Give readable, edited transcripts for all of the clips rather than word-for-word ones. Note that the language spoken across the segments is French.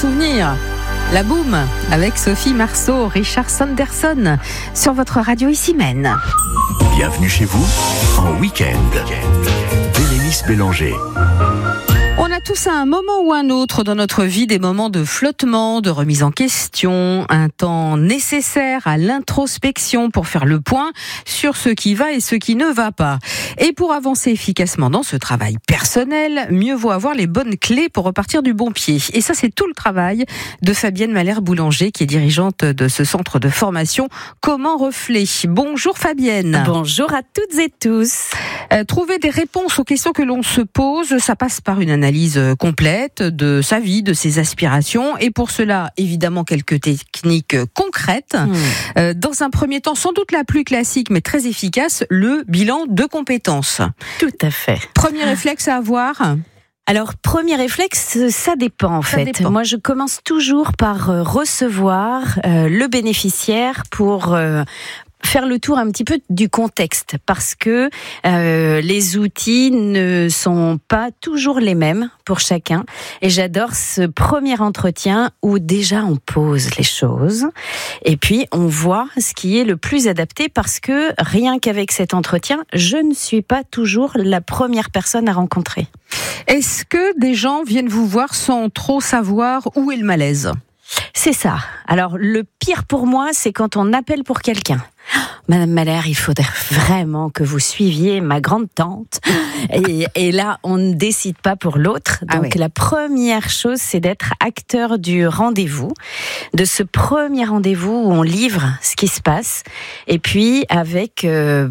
souvenir. La Boum, avec Sophie Marceau, Richard Sanderson, sur votre radio Issy-Mène. Bienvenue chez vous, en week-end. Bérénice Bélanger. On a tous à un moment ou un autre dans notre vie des moments de flottement, de remise en question, un temps nécessaire à l'introspection pour faire le point sur ce qui va et ce qui ne va pas. Et pour avancer efficacement dans ce travail personnel, mieux vaut avoir les bonnes clés pour repartir du bon pied. Et ça, c'est tout le travail de Fabienne Malher-Boulanger, qui est dirigeante de ce centre de formation Comment Reflet. Bonjour Fabienne. Bonjour à toutes et tous. Trouver des réponses aux questions que l'on se pose, ça passe par une analyse complète de sa vie, de ses aspirations, et pour cela, évidemment, quelques techniques concrètes. Dans un premier temps, sans doute la plus classique, mais très efficace, le bilan de compétences. Tout à fait. Premier réflexe à avoir ? Alors, premier réflexe, ça dépend en fait. Moi, je commence toujours par recevoir le bénéficiaire pour faire le tour un petit peu du contexte, parce que les outils ne sont pas toujours les mêmes pour chacun, et j'adore ce premier entretien où déjà on pose les choses et puis on voit ce qui est le plus adapté, parce que rien qu'avec cet entretien, je ne suis pas toujours la première personne à rencontrer. Est-ce que des gens viennent vous voir sans trop savoir où est le malaise ? C'est ça. Alors, le pire pour moi, c'est quand on appelle pour quelqu'un. Madame Malher, il faudrait vraiment que vous suiviez ma grande-tante. Et là, on ne décide pas pour l'autre. Donc, La première chose, c'est d'être acteur du rendez-vous, de ce premier rendez-vous où on livre ce qui se passe. Et puis, avec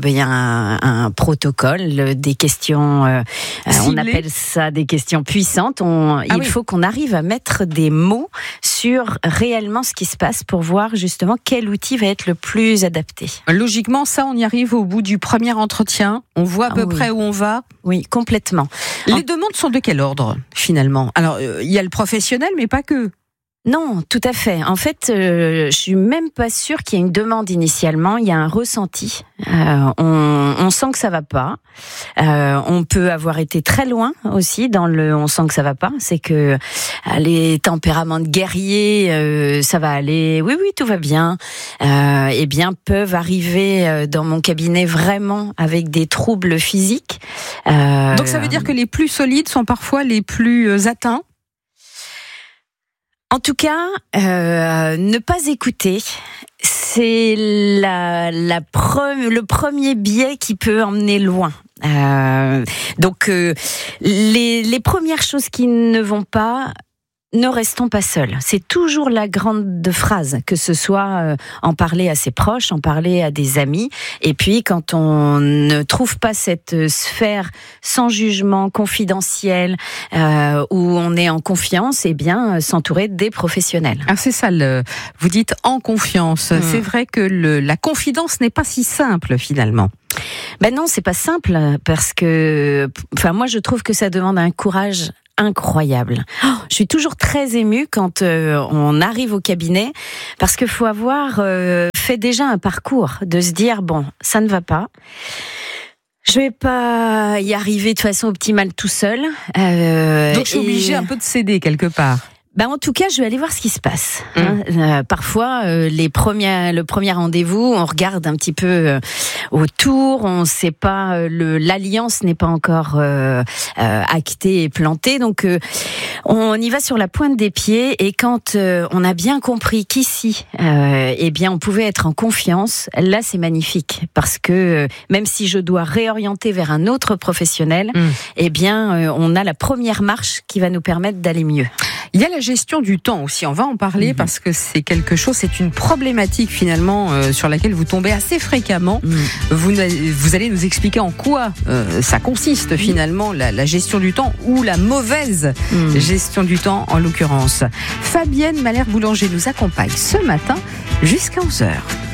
un protocole, des questions, on appelle ça des questions puissantes. Il faut qu'on arrive à mettre des mots sur réellement ce qui se passe pour voir justement quel outil va être le plus adapté. Logiquement, ça, on y arrive au bout du premier entretien. On voit à peu près où on va. Oui, complètement. Les demandes sont de quel ordre, finalement ? Alors, il y a le professionnel, mais pas que. Non, tout à fait. En fait, je suis même pas sûre qu'il y ait une demande initialement. Il y a un ressenti. On sent que ça va pas. On peut avoir été très loin aussi dans le on sent que ça va pas. C'est que les tempéraments de guerriers, ça va aller. Oui, tout va bien. Peuvent arriver dans mon cabinet vraiment avec des troubles physiques. Donc ça veut dire que les plus solides sont parfois les plus atteints. En tout cas, ne pas écouter, c'est le premier biais qui peut emmener loin. Les premières choses qui ne vont pas, ne restons pas seuls. C'est toujours la grande phrase, que ce soit en parler à ses proches, en parler à des amis. Et puis, quand on ne trouve pas cette sphère sans jugement, confidentielle, où on est en confiance, s'entourer des professionnels. Ah, c'est ça, vous dites en confiance. C'est vrai que la confidence n'est pas si simple, finalement. Non, c'est pas simple, parce que, moi, je trouve que ça demande un courage incroyable. Je suis toujours très émue quand on arrive au cabinet, parce qu'il faut avoir fait déjà un parcours, de se dire, ça ne va pas. Je vais pas y arriver de façon optimale tout seul. Donc je suis obligée un peu de céder quelque part. En tout cas, je vais aller voir ce qui se passe. Parfois, le premier rendez-vous, on regarde un petit peu autour, on ne sait pas, l'alliance n'est pas encore actée et plantée, donc on y va sur la pointe des pieds. Et quand on a bien compris qu'ici, on pouvait être en confiance, là c'est magnifique, parce que même si je dois réorienter vers un autre professionnel, on a la première marche qui va nous permettre d'aller mieux. Il y a la gestion du temps aussi, on va en parler parce que c'est une problématique finalement sur laquelle vous tombez assez fréquemment. Vous allez nous expliquer en quoi ça consiste finalement, la gestion du temps, ou la mauvaise gestion du temps en l'occurrence. Fabienne Malher-Boulanger nous accompagne ce matin jusqu'à 11h.